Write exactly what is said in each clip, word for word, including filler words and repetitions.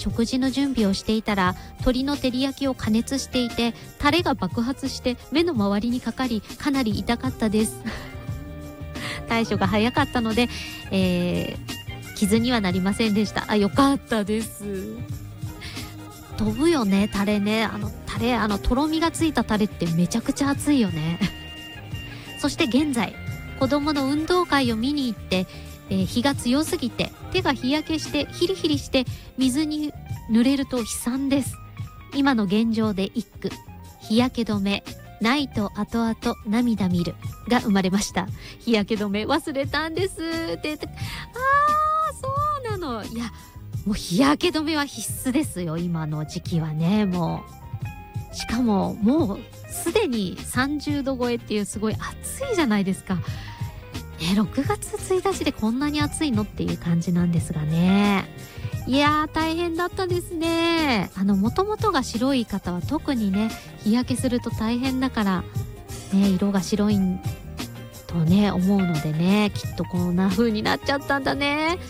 食事の準備をしていたら、鶏の照り焼きを加熱していて、タレが爆発して目の周りにかかり、かなり痛かったです対処が早かったので、えー、傷にはなりませんでした。あ、よかったです。飛ぶよね、タレね。あのタレ、あのとろみがついたタレってめちゃくちゃ熱いよねそして現在、子供の運動会を見に行って、えー、日が強すぎて手が日焼けしてヒリヒリして水に濡れると悲惨です。今の現状で一句、日焼け止めないと後々涙見るが生まれました。日焼け止め忘れたんですって。あー、そうなの。いや、もう日焼け止めは必須ですよ、今の時期はね。もうしかももうすでにさんじゅうど超えっていう、すごい暑いじゃないですかね。ろくがつついたちでこんなに暑いのっていう感じなんですがね。いやー、大変だったですね。あの元々が白い方は特にね、日焼けすると大変だからね、色が白いとね思うのでね、きっとこんな風になっちゃったんだね。いや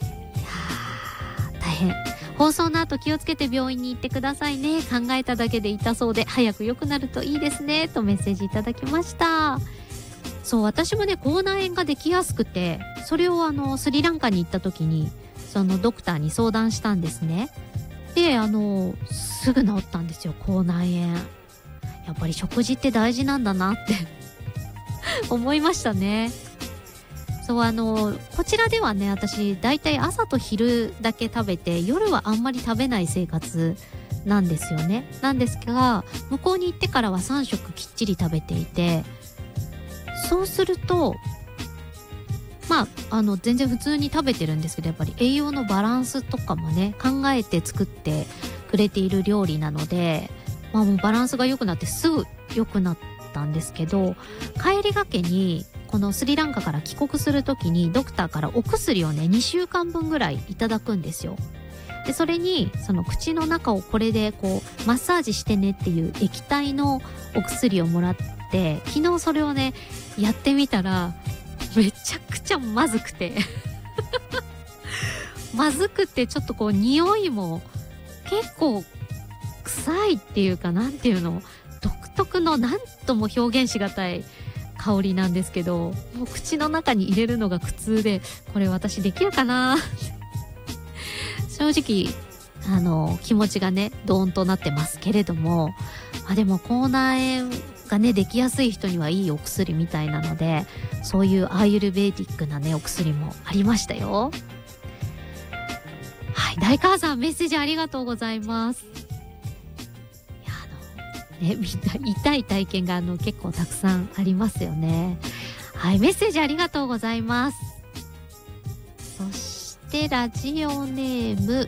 ー、大変。放送の後気をつけて病院に行ってくださいね。考えただけで痛そうで早く良くなるといいですね、とメッセージいただきました。そう、私もね、口内炎ができやすくて、それをあのスリランカに行った時にそのドクターに相談したんですね。で、あのすぐ治ったんですよ、口内炎。やっぱり食事って大事なんだなって思いましたね。そう、あのこちらではね、私だいたい朝と昼だけ食べて、夜はあんまり食べない生活なんですよね。なんですが、向こうに行ってからはさん食きっちり食べていて、そうするとまあ、あの全然普通に食べてるんですけど、やっぱり栄養のバランスとかもね考えて作ってくれている料理なので、まあ、もうバランスが良くなってすぐ良くなったんですけど、帰りがけにこのスリランカから帰国する時にドクターからお薬をねにしゅうかんぶんぐらいいただくんですよ。でそれにその口の中をこれでこうマッサージしてねっていう液体のお薬をもらって、昨日それをねやってみたらめちゃくちゃまずくてまずくて、ちょっとこう匂いも結構臭いっていうか、なんていうの、独特の何とも表現しがたい香りなんですけど、もう口の中に入れるのが苦痛で、これ私できるかな正直あの気持ちがねドーンとなってますけれども、あでも口内炎がねできやすい人にはいいお薬みたいなので、そういうアーユルベーディックなねお薬もありましたよ。はい、大川さんメッセージありがとうございます。いや、あのね、みんな痛い体験があの結構たくさんありますよね。はい、メッセージありがとうございます。そしてラジオネーム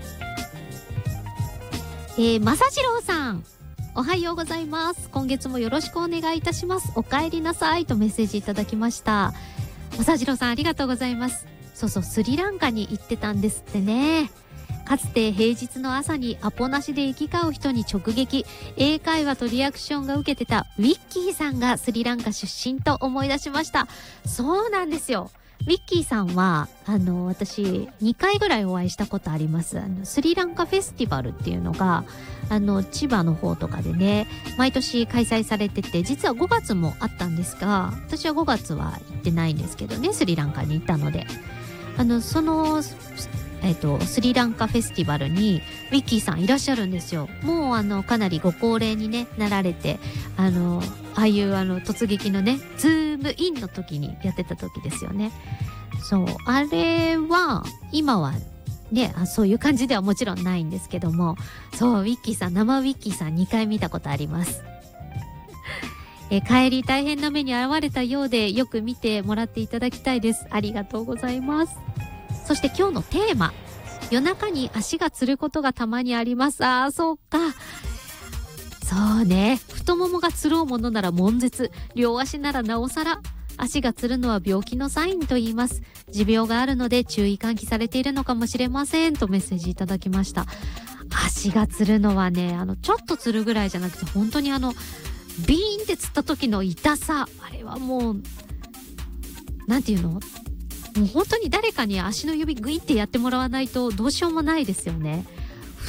えー、まさじろうさん、おはようございます。今月もよろしくお願いいたします。お帰りなさいとメッセージいただきました。まさじろうさんありがとうございます。そうそう、スリランカに行ってたんですってね。かつて平日の朝にアポなしで行き交う人に直撃、英会話とリアクションが受けてたウィッキーさんがスリランカ出身と思い出しました。そうなんですよ。ウィッキーさんはあの私にかいぐらいお会いしたことあります。あのスリランカフェスティバルっていうのがあの千葉の方とかでね毎年開催されてて、実はごがつもあったんですが、私はごがつは行ってないんですけどね、スリランカに行ったので、あのそのえっとスリランカフェスティバルにウィッキーさんいらっしゃるんですよ。もうあのかなりご高齢に、ね、なられて、あのああいうあの突撃のねズームインの時にやってた時ですよね。そう、あれは今はねあそういう感じではもちろんないんですけども、そうウィッキーさん、生ウィッキーさんにかい見たことあります。え帰り大変な目に遭われたようで、よく見てもらっていただきたいです。ありがとうございます。そして今日のテーマ、夜中に足がつることがたまにあります。あーそうか、そうね、太ももがつろうものなら悶絶、両足ならなおさら。足がつるのは病気のサインと言います。持病があるので注意喚起されているのかもしれませんとメッセージいただきました。足がつるのはね、あのちょっとつるぐらいじゃなくて、本当にあのビーンってつった時の痛さ、あれはもうなんていうの、もう本当に誰かに足の指グイってやってもらわないとどうしようもないですよね。